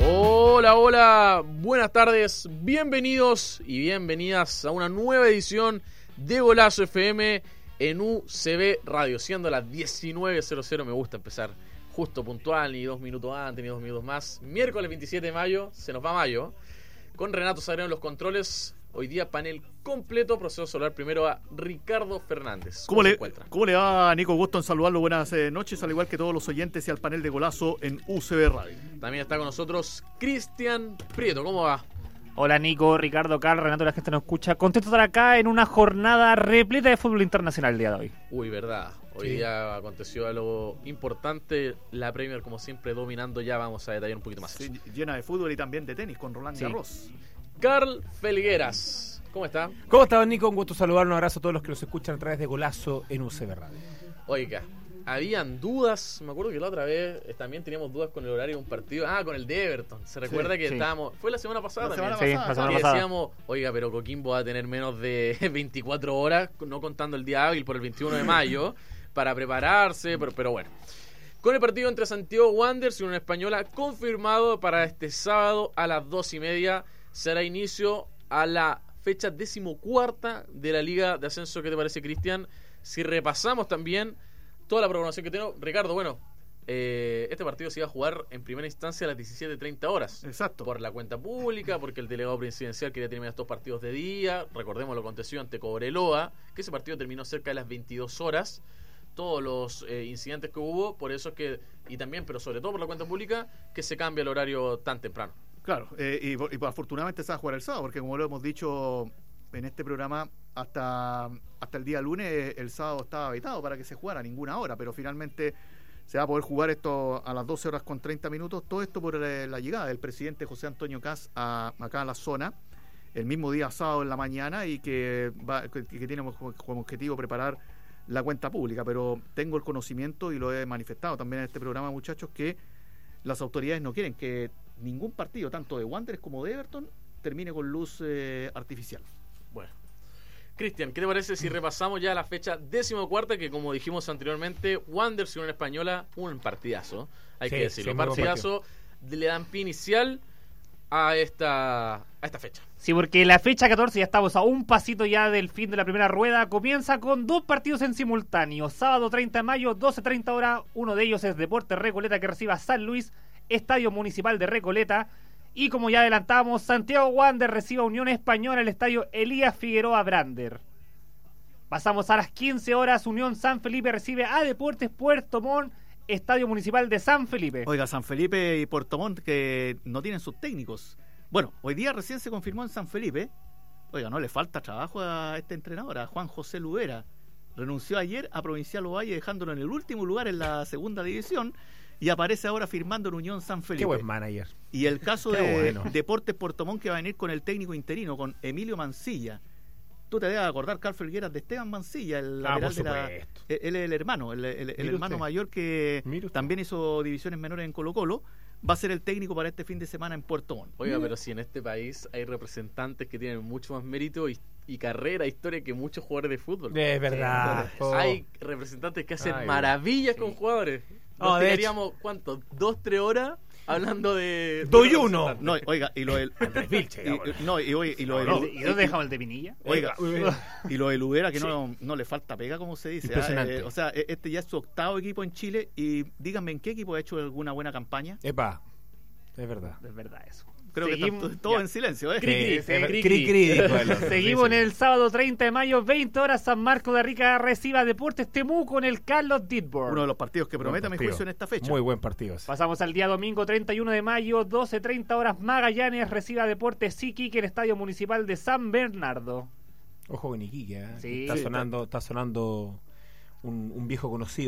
Hola, hola, buenas tardes, bienvenidos y bienvenidas a una nueva edición de Golazo FM en UCB Radio, siendo las 19:00. Me gusta empezar justo puntual, ni 2 minutos antes, ni 2 minutos más. Miércoles 27 de mayo, se nos va mayo, con Renato Sagrado en los controles. Hoy día panel completo, proceso solar primero a Ricardo Fernández. ¿Cómo le va, Nico? Gusto en saludarlo, buenas noches, al igual que todos los oyentes y al panel de Golazo en UCB Radio. También está con nosotros Cristian Prieto, ¿cómo va? Hola Nico, Ricardo, Carl, Renato, la gente nos escucha. Contento de estar acá en una jornada repleta de fútbol internacional el día de hoy. Uy, verdad. Hoy día aconteció algo importante. La Premier, como siempre, dominando. Ya vamos a detallar un poquito más. Sí, llena de fútbol y también de tenis con Roland Garros. Carl Felgueras, ¿cómo está? ¿Cómo estás, Nico? Un gusto saludar, un abrazo a todos los que nos escuchan a través de Golazo en UCB Radio. Oiga, habían dudas. Me acuerdo que la otra vez también teníamos dudas con el horario de un partido. Con el de Everton. ¿Se recuerda que estábamos? Fue la semana pasada también. La semana Que pasada. decíamos, oiga, pero Coquimbo va a tener menos de 24 horas, no contando el día hábil por el 21 de mayo, para prepararse, pero bueno. Con el partido entre Santiago Wanderers y Unión Española confirmado para este sábado a las 2:30, será inicio a la fecha 14ª de la Liga de Ascenso. ¿Qué te parece, Cristian? Si repasamos también toda la programación que tenemos. Ricardo, bueno, este partido se iba a jugar en primera instancia a las 17:30 horas. Exacto. Por la cuenta pública, porque el delegado presidencial quería terminar estos partidos de día. Recordemos lo que aconteció ante Cobreloa, que ese partido terminó cerca de las 22 horas. Todos los incidentes que hubo, por eso es que, y también, pero sobre todo por la cuenta pública, que se cambia el horario tan temprano. Claro, y afortunadamente se va a jugar el sábado, porque como lo hemos dicho en este programa, hasta el día lunes el sábado estaba vetado para que se jugara a ninguna hora, pero finalmente se va a poder jugar esto a las 12 horas con 30 minutos, todo esto por la llegada del presidente José Antonio Kast acá a la zona, el mismo día sábado en la mañana, y que tiene como objetivo preparar la cuenta pública, pero tengo el conocimiento y lo he manifestado también en este programa, muchachos, que las autoridades no quieren que ningún partido, tanto de Wanderers como de Everton, termine con luz artificial. Bueno, Cristian, ¿qué te parece si repasamos ya la fecha 14ª, que como dijimos anteriormente, Wanderers y Unión Española, un partidazo, hay que decirlo, un partidazo, le dan pie inicial a esta fecha. Sí, porque la fecha 14, ya estamos a un pasito ya del fin de la primera rueda, comienza con 2 partidos en simultáneo. Sábado 30 de mayo, 12:30 horas, uno de ellos es Deportes Recoleta, que recibe a San Luis, Estadio Municipal de Recoleta. Y como ya adelantamos, Santiago Wanderers recibe a Unión Española, el Estadio Elías Figueroa Brander. Pasamos a las 15 horas, Unión San Felipe recibe a Deportes Puerto Montt, Estadio Municipal de San Felipe. Oiga, San Felipe y Puerto Montt, que no tienen sus técnicos. Bueno, hoy día recién se confirmó en San Felipe. Oiga, no le falta trabajo a este entrenador, a Juan José Lubera. Renunció ayer a Provincial Ovalle, dejándolo en el último lugar en la segunda división, y aparece ahora firmando en Unión San Felipe. Qué buen manager. Y el caso de Deportes Puerto Montt, que va a venir con el técnico interino, con Emilio Mancilla. Tú te debes acordar, Carl Felgueras, de Esteban Mancilla, el lateral de la... Él es el hermano, el hermano mayor que también hizo divisiones menores en Colo-Colo. Va a ser el técnico para este fin de semana en Puerto Montt. Oiga, pero si en este país hay representantes que tienen mucho más mérito y carrera, historia que muchos jugadores de fútbol. Es verdad. Hay representantes que hacen maravillas con jugadores. Nos tiraríamos, ¿cuánto? 2-3 horas hablando de... Doy uno. No, oiga, y lo del... Andrés Vilche. ¿Y dónde dejamos el de Pinilla? Oiga, y lo de Lubera, que no le falta pega, como se dice. Impresionante. O sea, este ya es su 8º equipo en Chile, y díganme, ¿en qué equipo ha hecho alguna buena campaña? Epa, es verdad. Es verdad eso. Creo que están todos en silencio, Seguimos en el sábado 30 de mayo, 20 horas, San Marcos de Arica recibe a Deportes Temuco con el Carlos Ditborn. Uno de los partidos que promete, a mi juicio, en esta fecha. Muy buen partido. Pasamos al día domingo 31 de mayo, 12:30 horas, Magallanes recibe a Deportes Iquique en el Estadio Municipal de San Bernardo. Ojo con Iquique, Sí. está sonando un viejo conocido.